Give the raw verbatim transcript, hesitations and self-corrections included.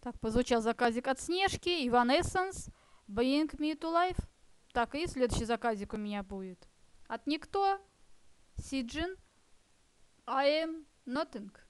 Так, позвучал заказик от Снежки. Evanescence, Bring Me to Life. Так, и следующий заказик у меня будет от Никто. Сиджин, I am Nothing.